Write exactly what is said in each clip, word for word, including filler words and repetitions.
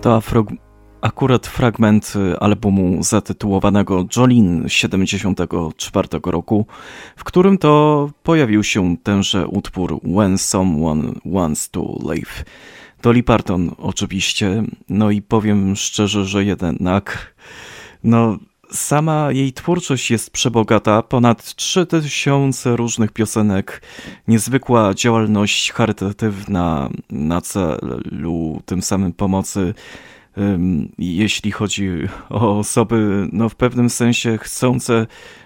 To afro- akurat fragment albumu zatytułowanego Jolene siedemdziesiątego czwartego roku, w którym to pojawił się tenże utwór When Someone Wants to Live. Dolly Parton oczywiście, no i powiem szczerze, że jednak, no sama jej twórczość jest przebogata, ponad trzy tysiące różnych piosenek, niezwykła działalność charytatywna na celu tym samym pomocy, um, jeśli chodzi o osoby, no w pewnym sensie chcące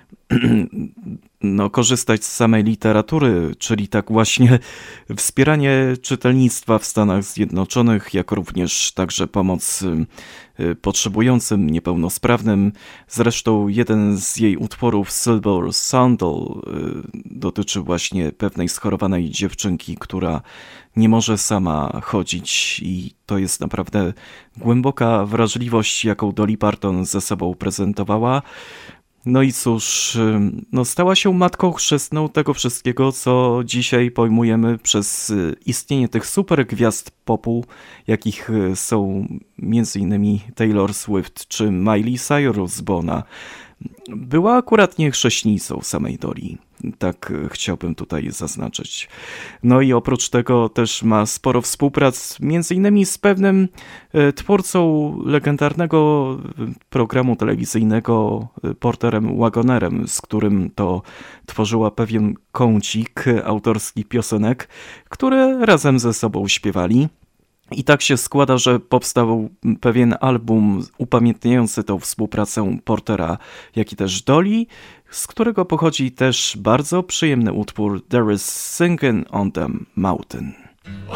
no, korzystać z samej literatury, czyli tak właśnie wspieranie czytelnictwa w Stanach Zjednoczonych, jak również także pomoc potrzebującym, niepełnosprawnym. Zresztą jeden z jej utworów, Silver Sandal, dotyczy właśnie pewnej schorowanej dziewczynki, która nie może sama chodzić i to jest naprawdę głęboka wrażliwość, jaką Dolly Parton ze sobą prezentowała. No i cóż, no stała się matką chrzestną tego wszystkiego, co dzisiaj pojmujemy przez istnienie tych super gwiazd popu, jakich są między innymi Taylor Swift czy Miley Cyrus, bo ona była akurat nie chrześcijanicą samej Dolly. Tak chciałbym tutaj zaznaczyć. No i oprócz tego też ma sporo współprac, między innymi z pewnym twórcą legendarnego programu telewizyjnego Porterem Wagonerem, z którym to tworzyła pewien kącik autorskich piosenek, które razem ze sobą śpiewali. I tak się składa, że powstał pewien album upamiętniający tą współpracę Portera, jak i też Dolly, z którego pochodzi też bardzo przyjemny utwór There is Singing on the Mountain.